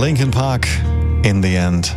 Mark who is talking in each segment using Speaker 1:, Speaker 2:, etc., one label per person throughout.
Speaker 1: Linkin Park, In the End.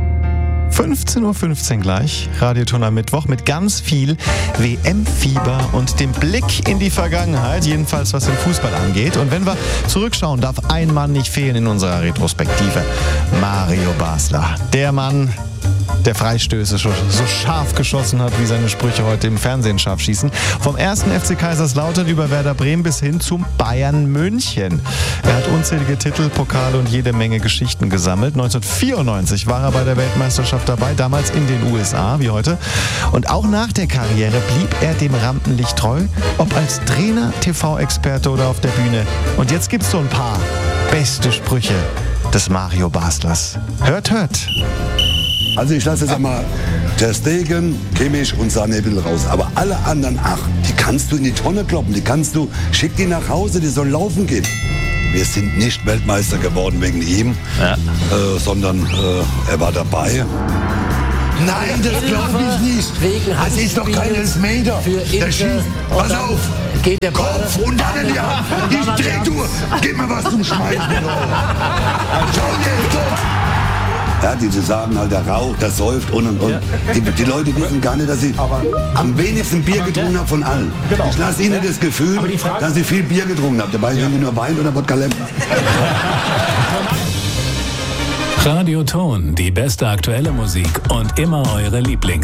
Speaker 1: 15.15 Uhr gleich, Radioton am Mittwoch mit ganz viel WM-Fieber und dem Blick in die Vergangenheit, jedenfalls was den Fußball angeht. Und wenn wir zurückschauen, darf ein Mann nicht fehlen in unserer Retrospektive. Mario Basler, der Mann, der Freistöße so scharf geschossen hat, wie seine Sprüche heute im Fernsehen scharf schießen. Vom 1. FC Kaiserslautern über Werder Bremen bis hin zum Bayern München. Er hat unzählige Titel, Pokale und jede Menge Geschichten gesammelt. 1994 war er bei der Weltmeisterschaft dabei, damals in den USA, wie heute. Und auch nach der Karriere blieb er dem Rampenlicht treu, ob als Trainer, TV-Experte oder auf der Bühne. Und jetzt gibt's so ein paar beste Sprüche des Mario Baslers. Hört, hört.
Speaker 2: Also ich lasse jetzt einmal Ter Stegen, Kimmich und Sané ein bisschen raus. Aber alle anderen 8, die kannst du in die Tonne kloppen. Schick die nach Hause, die sollen laufen gehen. Wir sind nicht Weltmeister geworden wegen ihm, sondern er war dabei. Nein, das glaube ich nicht. Das ist doch kein Elfmeter. Der schießt. Pass auf.
Speaker 3: Geht der
Speaker 2: Kopf und dann in die Hand. Ich dreh durch. Gib mir was zum Schmeißen. Schau dir Kopf. Ja, die sagen halt, der raucht, der säuft und. Die Leute wissen gar nicht, dass sie am wenigsten Bier getrunken haben von allen.
Speaker 3: Genau.
Speaker 2: Ich lasse ihnen das Gefühl, dass sie viel Bier getrunken haben. Dabei sind die nur Wein oder Wodka Lemon.
Speaker 4: Radioton, die beste aktuelle Musik und immer eure Lieblings.